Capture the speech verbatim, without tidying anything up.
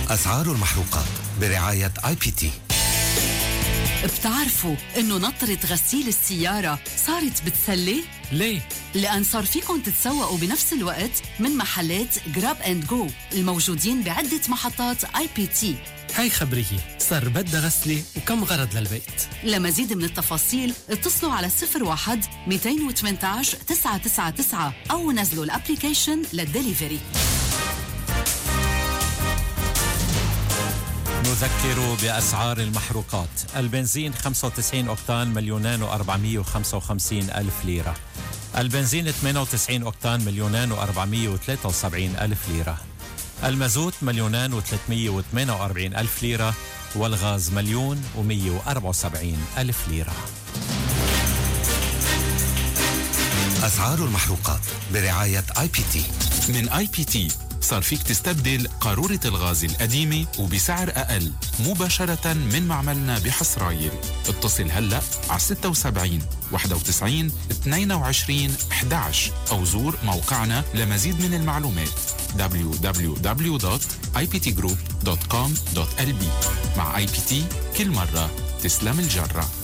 أسعار المحروقات برعاية آي بي تي. بتعرفوا إنه نطرة غسيل السيارة صارت بتسلي؟ ليه؟ لأن صار فيكن تتسوقوا بنفس الوقت من محلات جراب اند جو الموجودين بعدة محطات آي بي تي. هاي خبريه، صار بدها غسلة وكم غرض للبيت. لمزيد من التفاصيل اتصلوا على صفر واحد مئتين وثمانية عشر تسعة تسعة تسعة أو نزلوا الابليكيشن للدليفري. نذكر بأسعار المحروقات. البنزين خمسة وتسعين أوكتان مليونان وأربعمية وخمسة وخمسين ألف ليرة. البنزين ثمانية وتسعين أوكتان مليونان وأربعمية وثلاثة وسبعين ألف ليرة. المازوت مليونان وثلاثمية وثمانية وأربعين ألف ليرة. والغاز مليون ومية وأربعة وسبعين ألف ليرة. أسعار المحروقات برعاية آي بي تي. من آي بي تي صار فيك تستبدل قارورة الغاز القديمة وبسعر أقل مباشرة من معملنا بحصرايل. اتصل هلأ على ستة وسبعين واحد وتسعين اثنين وعشرين أحد عشر أو زور موقعنا لمزيد من المعلومات دبليو دبليو دبليو دوت آي بي تي جروب دوت كوم دوت إل بي. مع آي بي تي كل مرة تسلم الجرة.